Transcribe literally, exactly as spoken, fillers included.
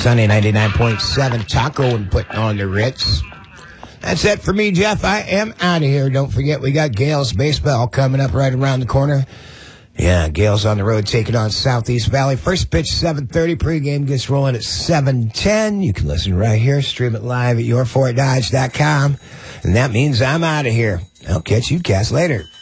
Sunday ninety-nine point seven Taco and putting on the Ritz. That's it for me, Jeff. I am out of here. Don't forget, we got Gales baseball coming up right around the corner. Yeah, Gales on the road taking on Southeast Valley. First pitch, seven thirty. Pregame gets rolling at seven ten. You can listen right here. Stream it live at your fort dodge dot com. And that means I'm out of here. I'll catch you cats later.